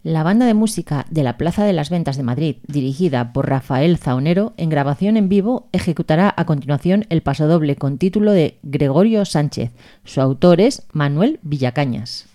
La banda de música de la Plaza de las Ventas de Madrid, dirigida por Rafael Zaonero, en grabación en vivo, ejecutará a continuación el pasodoble con título de Gregorio Sánchez. Su autor es Manuel Villacañas.